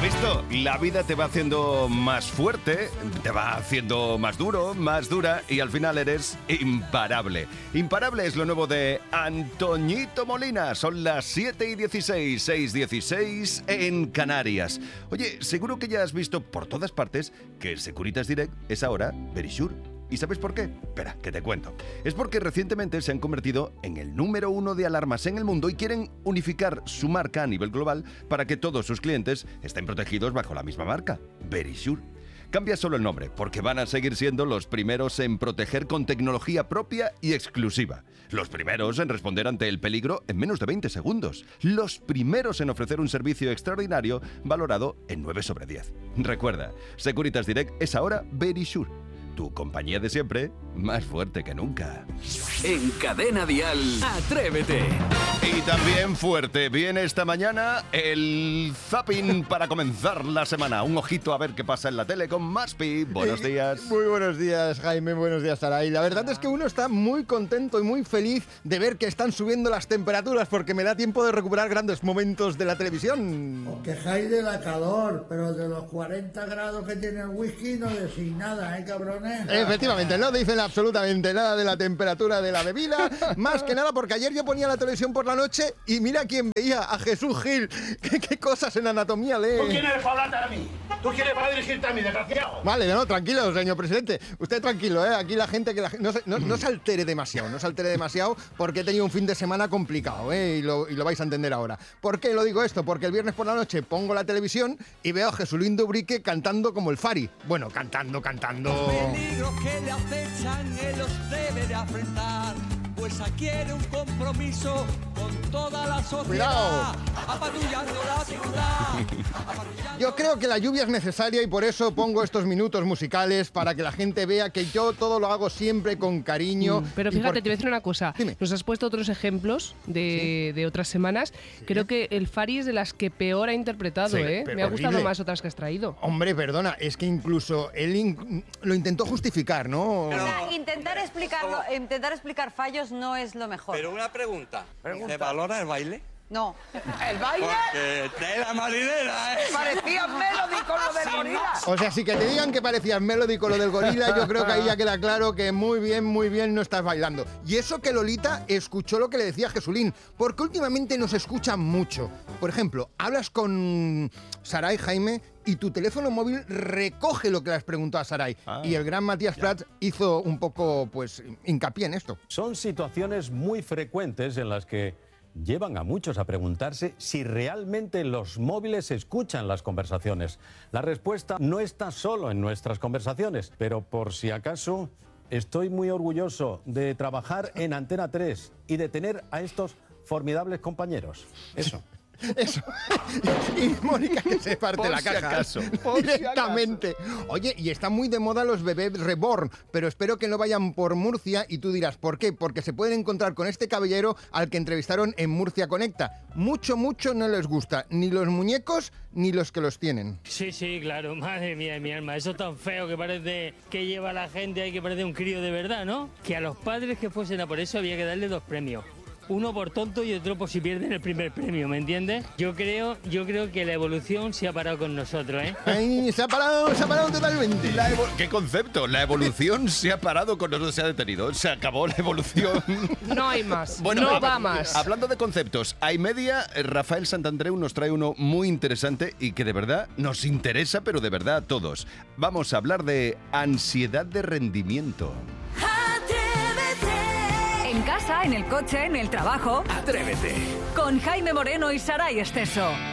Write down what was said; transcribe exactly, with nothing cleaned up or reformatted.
visto? La vida te va haciendo más fuerte, te va haciendo más duro, más dura y al final eres imparable. Imparable es lo nuevo de Antoñito Molina. Son las siete y dieciséis, seis y dieciséis en Canarias. Oye, seguro que ya has visto por todas partes que Securitas Direct es ahora Verisure. ¿Y sabes por qué? Espera, que te cuento. Es porque recientemente se han convertido en el número uno de alarmas en el mundo y quieren unificar su marca a nivel global para que todos sus clientes estén protegidos bajo la misma marca, Verisure. Cambia solo el nombre, porque van a seguir siendo los primeros en proteger con tecnología propia y exclusiva. Los primeros en responder ante el peligro en menos de veinte segundos. Los primeros en ofrecer un servicio extraordinario valorado en nueve sobre diez. Recuerda, Securitas Direct es ahora Verisure. Tu compañía de siempre, más fuerte que nunca. En Cadena Dial, Atrévete. Y también fuerte, viene esta mañana el zapping para comenzar la semana. Un ojito a ver qué pasa en la tele con Maspi. Buenos días. Muy buenos días, Jaime. Buenos días, Saray. La verdad es que uno está muy contento y muy feliz de ver que están subiendo las temperaturas porque me da tiempo de recuperar grandes momentos de la televisión. Os quejáis de la calor, pero de los cuarenta grados que tiene el whisky no decís nada, ¿eh, cabrón? Efectivamente, no dicen absolutamente nada de la temperatura de la bebida, más que nada porque ayer yo ponía la televisión por la noche y mira quién veía, a Jesús Gil. ¿Qué, qué cosas en anatomía lee? ¿Tú quién eres para hablar a mí? ¿Tú quién eres para dirigirte a mí, desgraciado? Vale, no, tranquilo, señor presidente. Usted tranquilo, ¿eh? Aquí la gente, que la, no, se, no, no se altere demasiado, no se altere demasiado porque he tenido un fin de semana complicado, ¿eh? Y lo, y lo vais a entender ahora. ¿Por qué lo digo esto? Porque el viernes por la noche pongo la televisión y veo a Jesulín Dubrique cantando como el Fari. Bueno, cantando, cantando... Peligros que le acechan, él los debe de afrontar, pues adquiere un compromiso con toda la sociedad. Cuidado. Apatrullando la ciudad. Yo creo que la lluvia es necesaria y por eso pongo estos minutos musicales para que la gente vea que yo todo lo hago siempre con cariño. Mm, pero fíjate, por... te voy a decir una cosa. Dime. Nos has puesto otros ejemplos de, ¿Sí? de otras semanas. Sí. Creo que el Fari es de las que peor ha interpretado, sí, ¿eh? Me ha gustado horrible. Más otras que has traído. Hombre, perdona, es que incluso él in- lo intentó justificar, ¿no? Pero, o sea, intentar explicarlo, intentar explicar fallos no es lo mejor. Pero una pregunta. ¿Se valora el baile? No. ¿El baile? Porque tela marinera, ¿eh? Parecía Melody con lo del gorila. O sea, si que te digan que parecías Melody con lo del gorila, yo creo que ahí ya queda claro que muy bien, muy bien no estás bailando. Y eso que Lolita escuchó lo que le decía Jesulín, porque últimamente nos escuchan mucho. Por ejemplo, hablas con Saray, Jaime, y tu teléfono móvil recoge lo que le has preguntado a Saray. Ah, y el gran Matías Prats hizo un poco, pues, hincapié en esto. Son situaciones muy frecuentes en las que llevan a muchos a preguntarse si realmente los móviles escuchan las conversaciones. La respuesta no está solo en nuestras conversaciones, pero por si acaso, estoy muy orgulloso de trabajar en Antena tres y de tener a estos formidables compañeros. Eso. Eso. Y Mónica que se parte por la si caja acaso, directamente. Si acaso. Oye, y están muy de moda los bebés reborn, pero espero que no vayan por Murcia y tú dirás, ¿por qué? Porque se pueden encontrar con este caballero al que entrevistaron en Murcia Conecta. Mucho, mucho no les gusta, ni los muñecos ni los que los tienen. Sí, sí, claro, madre mía de mi alma, eso tan feo que parece que lleva la gente ahí, que parece un crío de verdad, ¿no? Que a los padres que fuesen a por eso había que darle dos premios. Uno por tonto y otro por si pierden el primer premio, ¿me entiendes? Yo creo, yo creo que la evolución se ha parado con nosotros, ¿eh? Ay, se ha parado, se ha parado totalmente. La evo- ¿Qué concepto? La evolución se ha parado con nosotros, se ha detenido. Se acabó la evolución. No hay más, bueno, no hab- va más. Hablando de conceptos, hay media, Rafael Santandreu nos trae uno muy interesante y que de verdad nos interesa, pero de verdad a todos. Vamos a hablar de ansiedad de rendimiento. En casa, en el coche, en el trabajo. Atrévete. Con Jaime Moreno y Saray Esteso.